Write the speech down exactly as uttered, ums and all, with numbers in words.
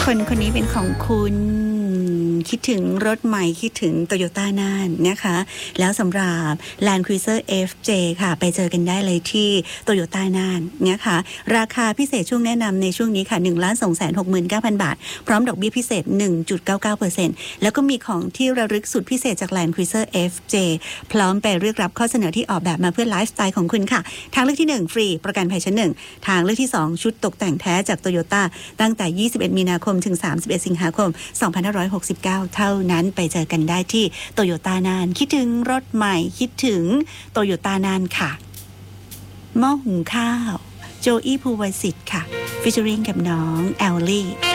คนคนนี้เป็นของคุณคิดถึงรถใหม่คิดถึง Toyota น่านนะคะแล้วสำหรับ Land Cruiser เอฟ เจ ค่ะไปเจอกันได้เลยที่ Toyota น่านนะคะราคาพิเศษช่วงแนะนำในช่วงนี้ค่ะ หนึ่งล้านสองแสนหกหมื่นเก้าพัน บาทพร้อมดอกเบี้ยพิเศษ หนึ่งจุดเก้าเก้าเปอร์เซ็นต์ แล้วก็มีของที่ระลึกสุดพิเศษจาก Land Cruiser เอฟ เจ พร้อมไปเรียกรับข้อเสนอที่ออกแบบมาเพื่อไลฟ์สไตล์ของคุณค่ะทางเลือกที่หนึ่งฟรีประกันภัยชั้นหนึ่งทางเลือกที่สองชุดตกแต่งแท้จาก Toyota ตั้งแต่ยี่สิบเอ็ดมีนาคมถึงสามสิบเอ็ดสิงหาคมสองพันห้าร้อยหกสิบเก้าเท่านั้นไปเจอกันได้ที่ Toyota น่านคิดถึงรถใหม่คิดถึง Toyota น่านค่ะหม้อหุงข้าวโจอี้ภูวสิทธิ์ค่ะฟิชเชอริงกับน้องแอลลี่